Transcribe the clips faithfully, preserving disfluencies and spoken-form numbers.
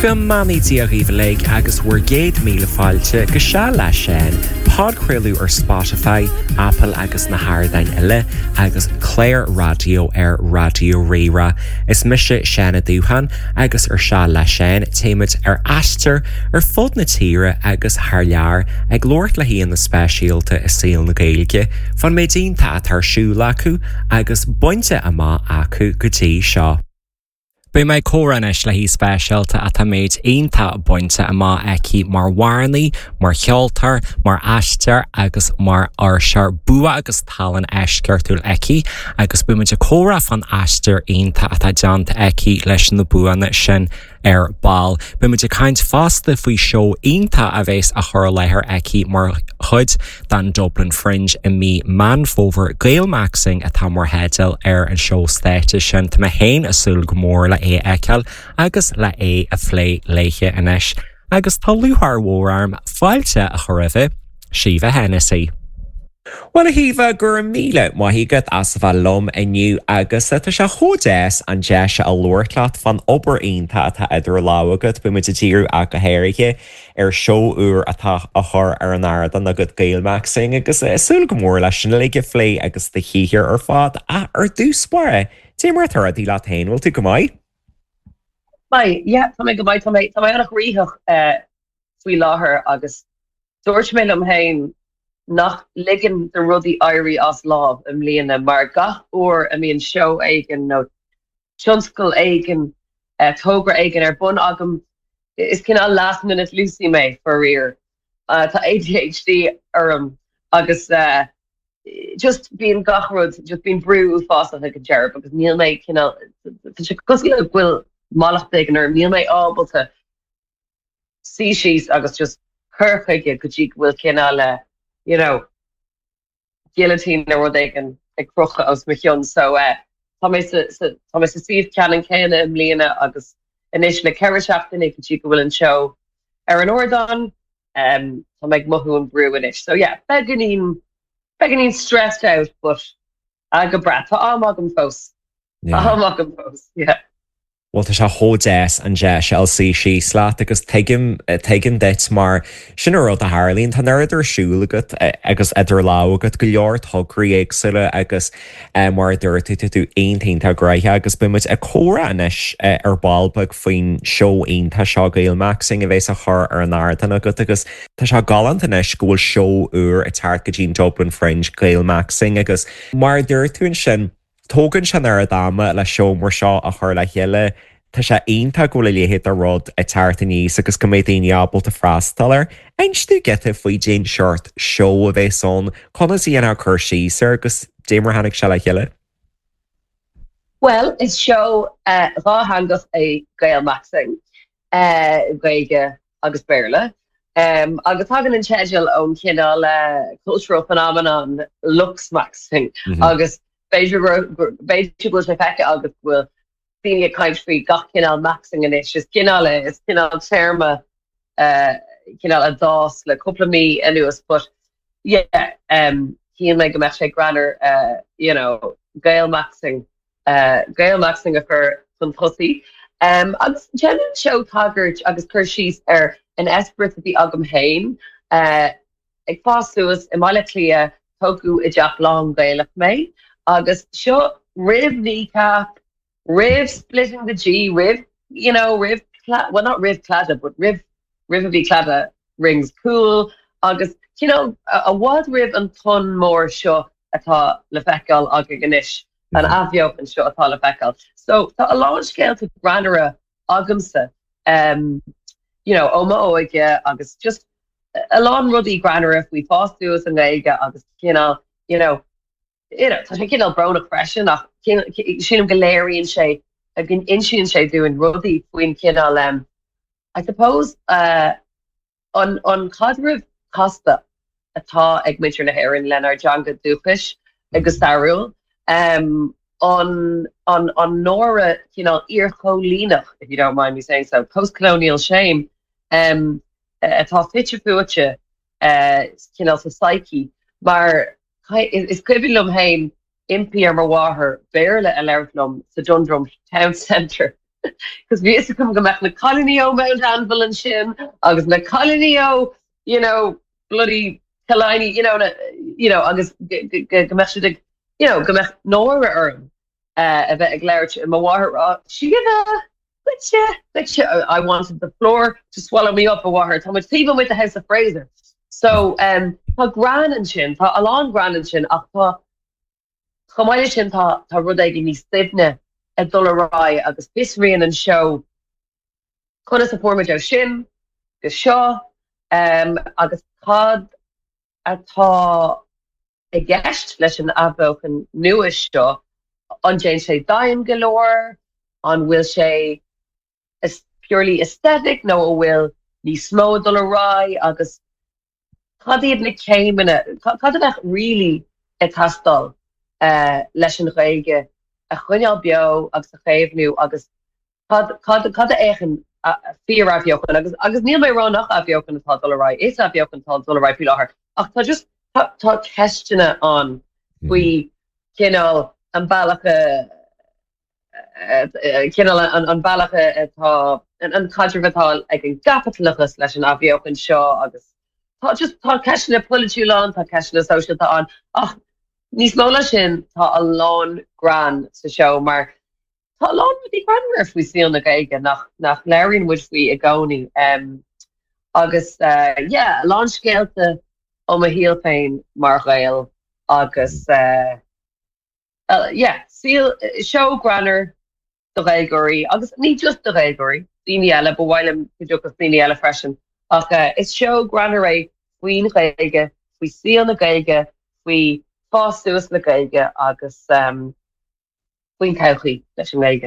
Fim manítí a riomhlaigh agus bhuair géad míle fáilte go se leis sin, pod chruilú ar Spotify, Apple agus na hairdain ile agus Claire Radio ar Radio Rira. Is mise Shanna Dúhan agus ar se leis sin téimiid ar aistear ar fud na tíre agus haar lear ag glóirt le híon na spéisialta is síl na Gaeilge fan méid dínta tarsúla acu agus buinte amá acu go dtí seo. Bu mé córanis le hí spéisialta a tá méid aonanta buinte amá eici mar warnaí, mar cheoltar, mar aistear agus mar airsear bua agus talan eisceartúil eici agus bu muid a córa fan aistear aonanta a tá deanta eici leis na buana sin ar ball. Bu muid a caint fásta faoi seo aonanta a bheits a chur léthir eici mar chud dan Dublin Fringe i mí man fóver Gail Maxing a tá mar hedal ar an seo stéite sin tá héin asúil go mór le é eiceal agus le é a phlé léiche inis. Agus tá luthar mhórarm fáilte a chorimheh Síomha Hennessy. Well a híomh gur míle maithígad as bheith lom iniu agus tá se chodéis an de se a luirlaat fan obair aonanta atá idir lágad bu muid a tíú a go héiriche ar seo úr atá a thur ar an airdan a go Gail Maxing agus isúil go mór leis sin le go phlé agus de chiíhir ar fád a ar dús spáire. Té mar tar a dí le tain bhfuil tú go maiid? Mai, yeah, tá mé go maiid tá mé tá mé annach ríthach faoi láthair agus dúirt mé am hain nach ligan de rudí airí as láb am líana mar gach uair a míon seo aigen nó tionscail aigen tógra aigen ar bun agam is cinna last minute Lucy mé for rier. Uh, tá A D H D arm agus uh, just being gachrod, just being brew fast like a jar because níl mé cinna cos íle bhfuil malach aigen ar níl mé ábal to see she's agus just chuirchaige go dtí bhfuil cinna le you know, guillotine or they can like crocha aus michion. So, uh, Thomas, Thomas, Steve Cannon, Kena, and Lena, August, initially Kerrishaft, and Nick Chica will and show Aaron Ordon, um, to make Muhu and Brewinish. So, yeah, beginning, beginning stressed out, but I go brat, I'm Mogum Fos. I'm Mogum Fos, yeah. Well, tá se chodéis an de se sí sí slaat agus teigim deit mar sin rud a Harlín tá idir siúlagat agus idir lágad go leor thugraí éagsúile agus mar dúirtú tú aontainnta greithe agus buimiid a córa inis ar ballbag faoin seo aonanta seo Gail Maxing a bheits a chur ar an airdan agat agus tá se galant inis go bhfuil seo úr a teart go dtín Dublin Fringe Gail Maxing agus mar dúirtún sin tógann sin ar a dáma le seo mar seo a chur le heile tá sé aonanta go le léhéad a rud a teartta níos agus go méid daoine ábal a freastalir. Einstú gete faoi Jane Short seo a bheith son chuna íana chur síosar agus démar hanig se le heile? Well, is seo uh, rá hangach é Gail Maxing uh, gaige agus béirle. Um, agus hagan an schedule ón cinál uh, cultural phenomenon Lux Maxing mm-hmm. agus Beiidir go me feice agus bhfuil daoine caiint faoi gach cinál Maxing in is just cinál is cinál terma uh, cinál a dás le cúpla mí anuas, but yeah, um, híon me go me sé granar uh, you know, Gail Maxing uh, Gail Maxing a chur chun pussy. Um, agus Jen seo tagart agus chur síos ar an esprit bhí agam hain uh, ag fáúas i maiile clia togu i deach long Gailach mé. Agus seo riv kneecap, riv splitting the G, riv, you know, riv, well not riv clada, but riv, riv v clada rings cool. Agus, you know, a, a wad riv an ton more seo atá le fecal aga ganish, an avio and seo atá le fecal. So, tá a large scale to granara agamsa, um, you know, oma oige, agus just a long ruddy granara if we pass through us and neiga, agus, you know, you know, you know, tá sé cinál brona freisin ach sinam galéiríonn sé a gin insiún sé doing rudí faoin cinál um I suppose uh on on cadrih costa atá ag muintir na haireann lenar Django Dúchais agus Sarúil um on on on Nora, you know, Ircholínach, if you don't mind me saying so, post-colonial shame um atá fitte fuaite uh cinál sa psyche mar is cuibilum hain impi ar mar wathair béirle a leirlumm sa Dundrum Town Centre because vi is kom gemecht na colonio Mount Anvil and sin agus na colonio, you know, bloody Kalini, you know, na, you know, agus gemecht, you know, gemecht Nora erm uh, a bit glare ma war she gave which yeah, which I wanted the floor to swallow me up a water. How much even with the House of Fraser. So um tá gran an sin, tá alán gran an sin ach tá chamáile sin tá tá rud ag ní stifne a dulrá agus bisrion an show chuna sa forma jo sin go seo um agus cad atá i gceist leis an abhóch an nuas seo an Jane sé daim galore an bhfuil sé is purely aesthetic no a bhfuil ní smó dulrá agus Cadiad na céimena cad bheith really a tastal uh, leis an réige a chuineal bio agus a chéimhnú agus cad a éichen fi a bheochan agus agus níl mé rannach a bheochan atá dulrá is a bheochan tá dulrá fi láthair ach tá just tá ceistena an bhui cinál an bailach cinál an bailach atá an cadrhatá ag an gapatlachas leis an a bheochan seo agus Tá just tá ceisina polúán tá ceisina social tá an ach níos móla sin tá a lán gran sa show mar tá lán í granir fao sí na gaige nach nach léironn mu fao a gcónaí um, agus uh, yeah, lán scéalta ó a híal féin mar gail agus uh, uh, yeah, síl show granir do réigorí agus ní just do réigorí daoine eile bhhailm go go daoine eile freisin ach uh, is show granir Fuoin gaige, fui síl na gaige, fui fáúas na gaige agus um, fuoin cauchaí leis an gaige.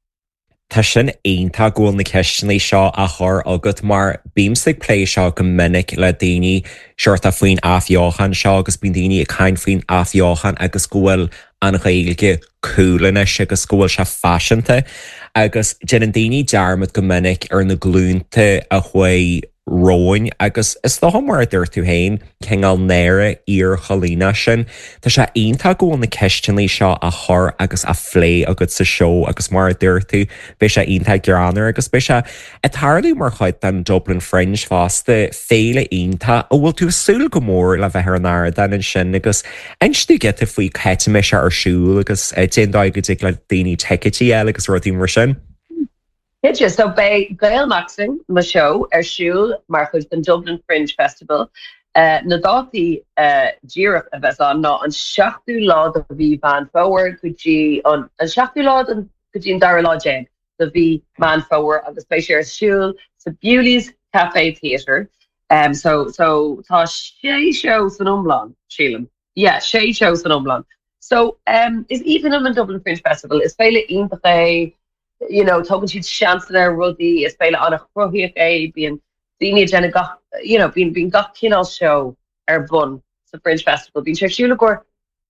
Tá sin aonanta ghfuil na ceisinaí seo a chur agat mar bímsaigh plé seo go minic le daoine seirta faoin afheochan seo agus bíon daoine a cain faoin afheochan agus ghfuil an réilge cúlanna agus ghfuil se fashionanta agus gin an daoine dearmad go minic ar na glúnta a chuoi Roin agus is do mar dúir tú hain chéall néire ar cholína sin Tá sé aonanta ggóil na ceistinlí seo a thir agus a phlé agus sa seo agus mar dúir tú be sé aonanta geanar agus be se i tarlaú mar chuid an Dublin Fringe fásta féle aonanta ó bhfuil tú súil go mór le bheith ar an air den an sin agus einstú get a faoi ceitiime se arsúil agus dédá go dtí le daoine teicetí eile agus ruí mar sin. Hitje, so bei Gael Maxing, ma show, er siúl, mar chud den Dublin Fringe Festival, uh, na dátaí uh, díireach a bheits an ná an seachtú lád a bhí van fówer go dtí an an seachtú lád an go dtí an dara lá déag a bhí van fówer agus bei sé ar siúl sa Bewley's Cafe Theatre. Um, so so tá sé show san umlan, sílam. Yeah, sé show san umlan. So um, is even an Dublin Fringe Festival, is féile iontaché you know, talking to chance there ruddy is bail on a chrohiach a being the Jenna got you know being being got kinal show er bun the Fringe Festival being sure you look or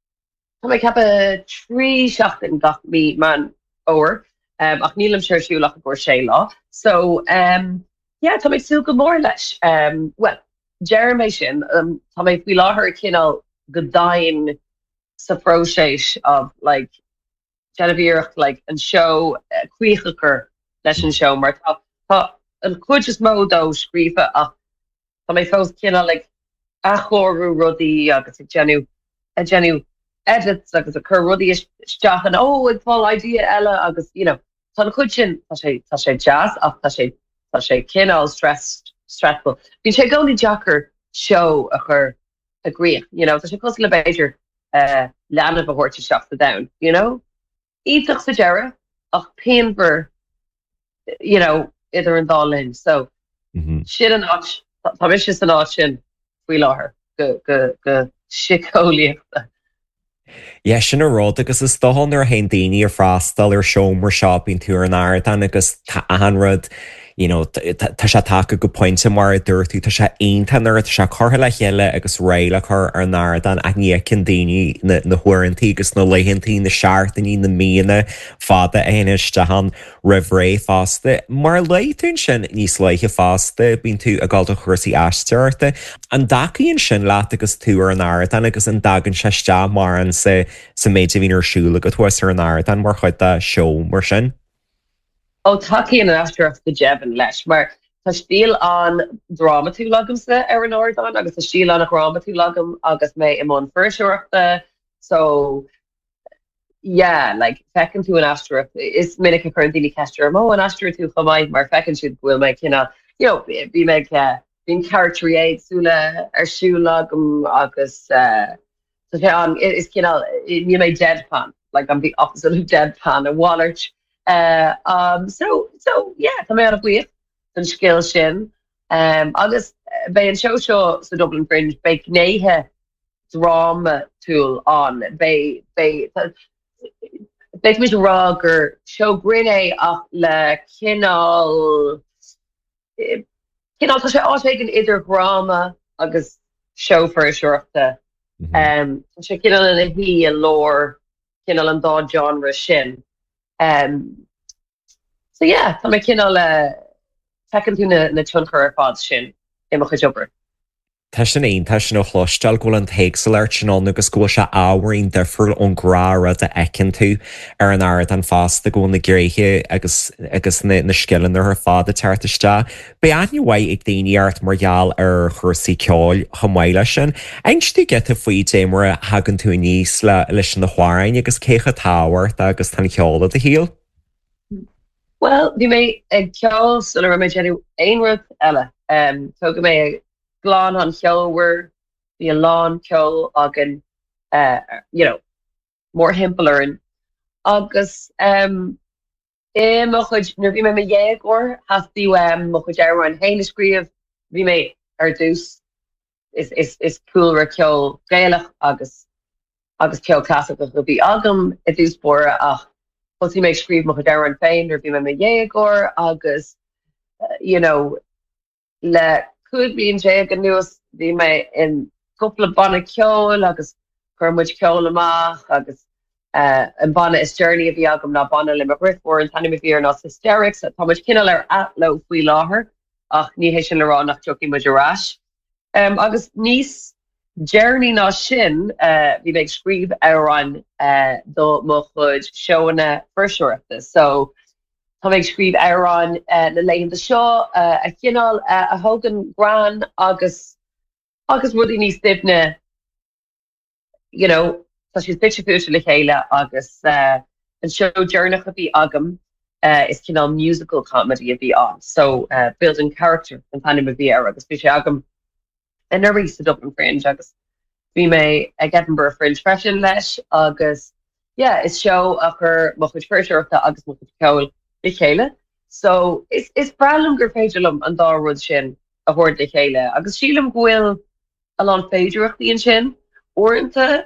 I have a tree shot and got me man over um ach nílam sure you look or Shayla so um yeah to me still good more lesh um well Jeremy sin um to me we law her kinal godain sapprochesh of like Genevieve like and show cuichacher leis an show mar tá tá an chuidir módó scrífa ach tá mé fós cinna like a chorú rudí agus a genu a genu edits agus a chur rudí isteach an ó ag fáil idea eile agus you know tá an chuid sin tá sé tá sé jazz ach tá sé tá sé cinál stress stressful. Bhín sé gcónaí Jackar show a chur a gríoch, you know tá sé cos le Beiidir uh, leanamh a bhirte seachta down, you know. Eitach sa Jera, ach painver, you know, either in Darlin. So, shit an ach, Thomas an ach sin, we law her, go, go, go, shikoli. Yeah, sin a rud agus is dohan ar hain daoine ar freastal ar seom mar shopping tú ar an airdan agus an rud you know, tá sé take go pointe mar dúirtú tá sé aontanar tá sé chotha le chéile agus réile chu ar nádan a nícin daoine na thuirintí agus na leihantaí na seaartaí na míana fada a héistehan rihré fásta. Mar leitún sin níos leiche fásta bín tú a gáilta chuirsaí eisteirta an dacaíonn sin leat agus tú ar an airdan agus an dagan seiste mar an sa méidir bhíon arsúla go thuas ar an airdan mar chuid a seo mar sin. ó takeí an astraach go jeban leis, mar tá stíl an drama tú lagamsa ar an ordan, agus tá stíl an drama tú lagam agus mé im an firseachta, so yeah, like fecin tú an astraach is minic a chudíine ceiste mó an astra tú chomáid mar fecin siad bhfuil me cinna, you know, bí me bín characteréid súla ar siúlagam agus uh, so an is cinna ní mé deadpan, like I'm the opposite of deadpan, a wallart. Uh, um, so so yeah, tá mé an bhuiamh an skill sin. Um, agus bei an show show sa Dublin Fringe bei gnéthe drama tool an bei bei bei mis rá gur show grinné ach le cinál cinál tá sé áigen idir drama agus show for a seachta. Um, sé cinál in a hí a lór cinál an dá genre sin. Um, so yeah, tá mé cinál uh, fecin tú na, na tionchar ar fád sin imach a jobber. Tá sin aon tá sin ó chlosisteil ghfuil an téagsal ar sinón agus go se áhairín difriúil ón grára a ecinn tú ar an aird an fásta go na gréithe agus agus na, na skillan ar fád a teirteiste. Ba anhhaid ag daoineart margheall ar chuirsaí ceáil chomáile sin. Einstú get a faoi démara a hagann tú níos le leis na chlárain agus cécha táhairt agus tan ceála a híal? Well, bhí mé ag ceáil sul ra mé genú aonrad eile. Um, Tóga mé glán an ceolhar, bhí an lán ceol agan, uh, you know, mór himpelir agus um, é mo chud nu bhí mé me dhéagor hastíú um, mo chud ar an héine scríomh bhí mé ar dús is is is cool ra ceol gaelach agus agus ceol clasach go bhí agam i dús bóra ach Potí mé scríb mo chud ar an féin ar bhí me me dhéagor agus uh, you know le could be in jail gan nuas bhí mé in couple banna ceol agus chumuid ceol amach agus uh, an banna is journey a bhí agam ná banna le mar brithmór an tanna bhí ar nás hysterics a táid cinál ar atlo faoi láthair ach ní hééis sin lerá nach tuí muid arás. Um, agus níos journey ná sin uh, bhí méid scríb ar an uh, do mo chud seoanna firseachta, so Tá méid scríb ar an uh, na leion de seo uh, a cinál uh, a hogan gran agus agus rudí níos dibne, you know, tá si's bit fuúte le chéile agus uh, an show journach a bhí agam uh, is cinál musical comedy a bhí an, so uh, building character an tanna a bhí ar agus bhí sé agam in a rís a Dublin Fringe agus bhí mé ag Edinburgh Fringe freisin leis agus yeah, is show a chur mo chud firseachta agus mo chud ceol de chéile. So is is bralum gur féidirlum an dárud sin a hhoir de chéile. agus sílam bhfuil a an féidirachtaí an sin orintanta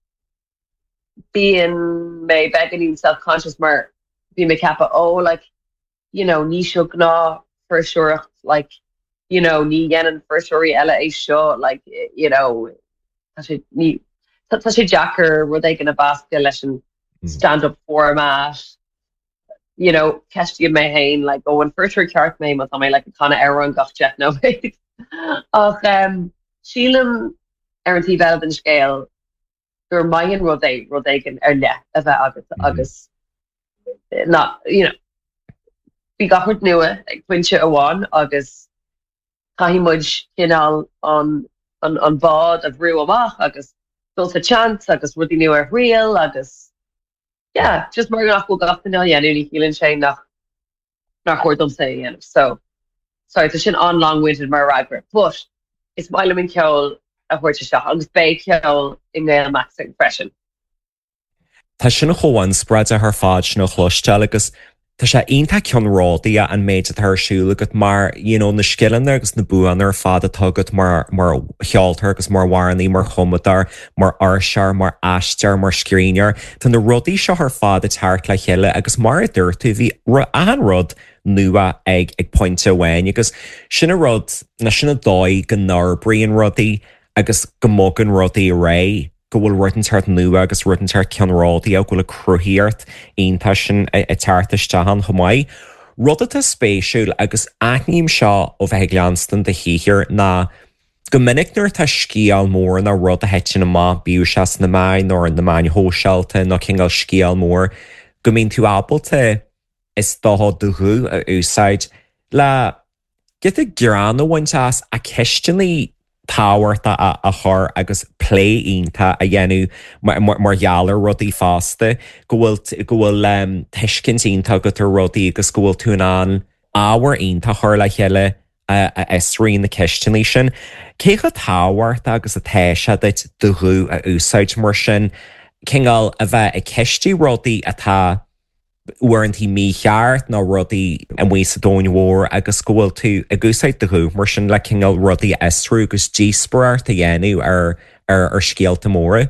bíon mé beganí self-conscious mar bhí mé cappa ó like, you know, ní seo gná firseoireacht, like, you know, ní dhéanaan firseoirí eile é seo, like, you know, tá sé ní tá sé Jackar rud ag an a basca leis an stand-up format. You know, Keshti me hain like go and first ceart me mat me like kind of error an gach jet no och um Sheelam er an tí velden scale gur maien rodé rodégan er le a bheit agus agus not, you know, bí gachart nua ag puintse aháin agus caiimiid cinál an an an bád a bhrú amach agus built a chance agus rudí nu ar rial agus yeah, just mar nach go gaftan yeah, nu hílann sé nach nach chuirdom sé, so sorry tá sin an long-winded mar ragra, but is maiile min ceol a chuirte se agus bé ceol in gael max impression. Tá sin chohain spread a th fád sin chlosisteil agus tá sé aonanta ceanrádaí an méid a tharsúla go mar, you know, na skillan agus na buan ar fád atugad mar mar cheoltar agus mar warnaí mar chomadar mar arsear mar aistear mar scrínear Tá na rudaí seo th fád a teart le chéile agus mar dúirtú bhí an rud nua ag ag pointe bhhain agus sinna rud na sinna dóid go nar bríon rudaí agus go mógan rudaí ré go bhfuil rutan teart nua agus rutan teart ceanrádaí a bhfuil a cruthíart aonanta sin a teartaisteán chomáid. Rudata spéisiúil agus aithníim seo ó bheith gleanstan de híhir na go minic nuair tá scíal mór na rud a heitin amá bíú seas na main nó na main hóseálta nó cingáil scíal mór go mín tú ábalta is dá doú a úsáid le get a granhainte a ceistení táhairta a chur agus pléínta a dhéanú margheallar rudaí fásta go bhfuil go bhfuil tuiscintínta go tar rudaí agus go bhfuil túnán áhar onanta chur le cheile isríon na ceistení sin. Cécha táhairta agus a téise deit doú a úsáid mar sin chéingáil a bheith i ceistí rudaí atá uintí mí cheart ná rudaí an mí sa dóinhór agus gohfuil tú a gúsáid doú mar sin le chéingáil rudaí isrú agus díospaart a dhéanú ar ar ar scéalta móra.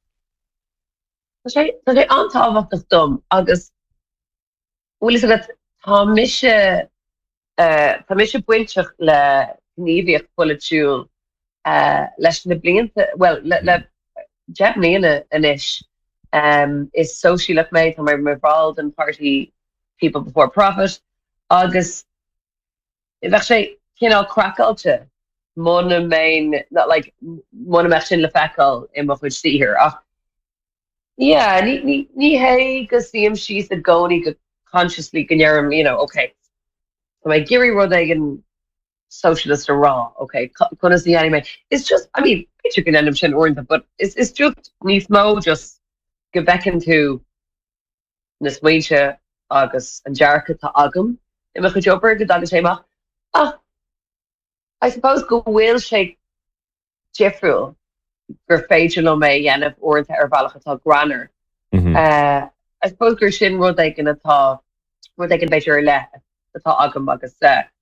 Tá sé antáhachtach dom agus bhfuil agad tá mise tá mise buinteach le gníomhaíocht politiúil leis na blianta well le Japanese inis. Um, is socialach made from my Revolden Party People Before Profit. August if actually you know crackalcha mon main not like one mechin le fecal in what see here. Uh, yeah, ni ni ni hey go see him she's the goni go consciously can you know okay. So my Gary Rodagan socialist or raw, okay, gonna see anime. It's just I mean picture can end up chin or but it's it's just nismo just go back into Niswaisha August and Jarka to Agam. Imaka Joper, good dog shame. Ah, I suppose go will shake Jeffrey for facial me and if or into Ervalachata Granner. Uh, I suppose Gershin were they gonna talk, were they can bet your le the thought Agam August.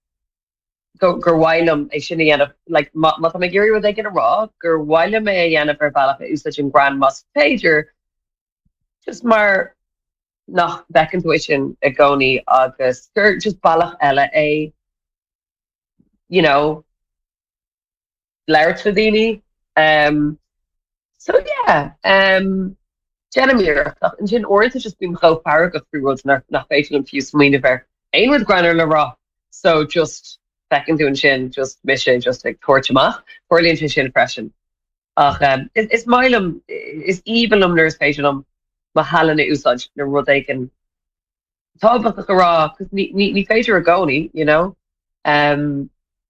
Go Gerwilum, a shinny and like Matamagiri were they gonna raw, Gerwilum me and if Ervalach is such a grand must pager. Just mar nach back intuition a goni agus gur just ballach ella a you know Lairtadini. Um so yeah um Jenamir and Jin or to just been so paragraph through roads nach nach facial and few swing of her ein with granular raw so just back into shin just mission just like torch ma poorly into shin impression ach um it's mylum is evilum nurse facialum Mahalan usage na rudaken talk about the raw because ni ni facial agoni you know um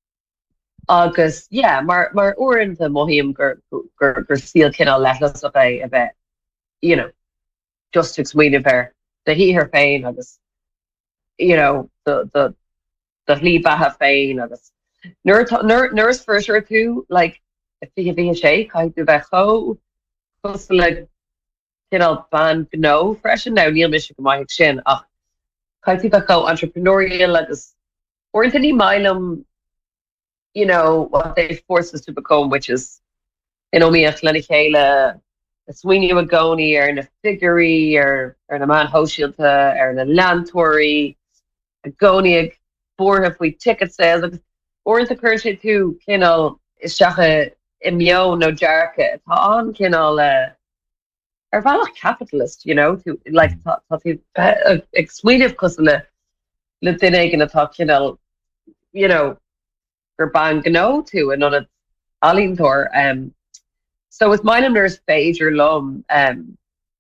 August yeah mar mar or in the mohim gur gur gur seal kinna let us of a a bit you know just to explain it there the he her pain August you know the the the liba have pain August nurse nurse for sure too like if you be a shake I do that ho like you know, ban no fresh and now Neil Michigan my shin. Ah, I think I go entrepreneurial like this or into any milum, you know, what they force us to become, which is you know me a Lennikela, a Sweeney Magoni or in a figurey or or in a man Hoshilta or in a Lantory, a Goniag, born if we ticket sales or into currency too, you know, is shacha imyo no jarka on you know uh are valid capitalist, you know, to like exwetive cause le le dinnig in a talk, you know, you know, or bang no to another Alintor. Um so with mine nurse page or lum um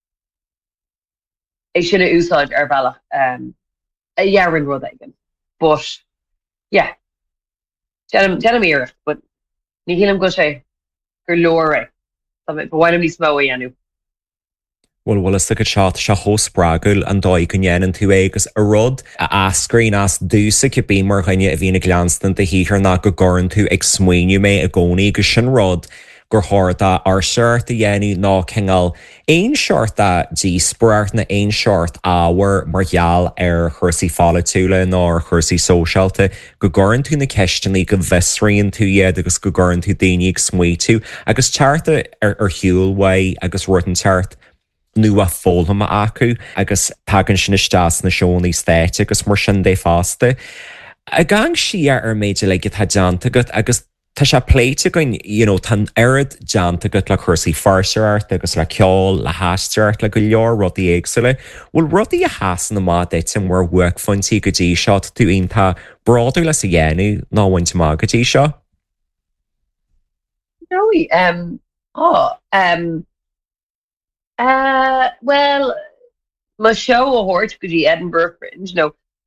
I should have used our valid um a year in Rodagan. But yeah. Jenamir, but ni hilam go say gur lore. But why don't we smell anu? Well well is go shot se hóspragul an dóid go nnéan tú agus a rud a ascrín as dúsa go bí mar chuine a bhína glanstan a híar ná go gorann tú ag smuoinú mé a gcónaí go sin rud gur háirta ar seart a dhéanú ná chéingáil aon seart a díospaart na aon seart áhar mar gheall ar chuirsaí fála túla ná chuirsaí sóseálta go gorann tú na ceisteannaí go bhisraíonn tú iad agus go gorann tú daoine ag smuo tú agus tearta ar ar hiúlha agus ruan teart nu a fólham acu agus tagann sin istas na seónaí stéite agus mar sin dé fásta. A gang siar ar méidir le tá deanta go agus tá se pléite goin tan airad deanta go le chusaí farseart agus le ceáil le háisteart le go leor rudaí éagsúile, bhfuil rudaí a háas na má déit an mhór bhuaach fantaí go dtí seo tú onanta braú le sa dhéanú náhaint má go dtí seo? No, um, oh, um, Uh, well, my show a hort go Edinburgh Fringe, no,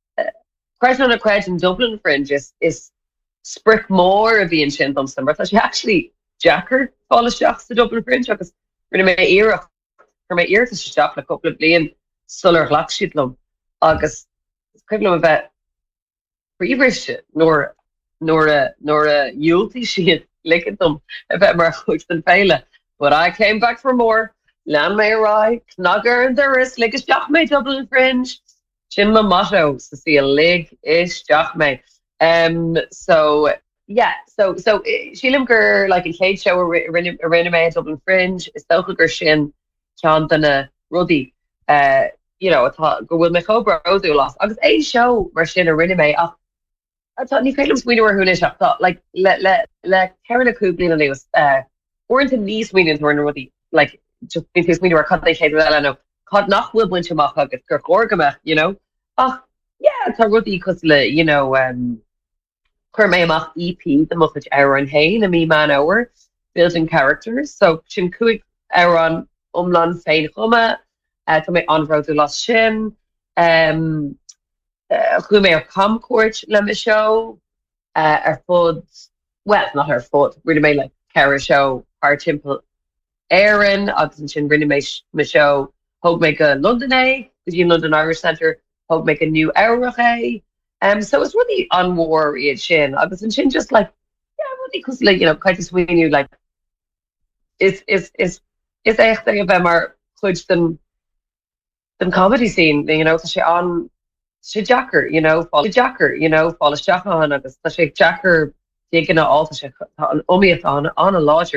Question on a question Dublin Fringe is is sprick more a bhíonn sin dom summer. Tá sé actually Jacker fáil isteach sa Dublin Fringe agus rinne mé éireach gur mé iirtas isteach le coppla bliain sular ghlach siad lom agus cuilumm a bheith príomhiste nóair nóair a nóair a dúiltaí siad licking them a bit mar chuid den féile. But I came back for more. Land me right, knogger and there is like a Jack me Dublin Fringe. Chin my motto, so see a leg is Jack me. Um so yeah, so so Sheelimger like a Kate show arena me Dublin Fringe, is so gur shin John than a ruddy. Uh you know, I thought go with my cobra do lost. I was a show mar sin arena me up. I thought ni film we were who I thought like let let let Karen Kublin and they was uh weren't in these meetings were ruddy like just because we were cut they came well I know cut nach will win to mock get gorgama, you know. Oh yeah, it's a ruddy cause you know um Kermach E P the much Aaron Hain and me man hour building characters. So Shin Kuig Aaron Umlan Fein Huma uh to my on road to lost Shin um uh who may have come court let me show uh our food well not her foot really made like Cara show our temple Aaron agus sin rinne me show hope make a London A because you London Irish Centre hope make a new Irish um so it's really on war shin agus and shin just like yeah really cause like you know quite sweet you like it's it's it's it's echt thing about mar chuid them them comedy scene you know so she on she jacker you know fall jacker you know fall jacker on agus she jacker taking it all to she on on on a lodger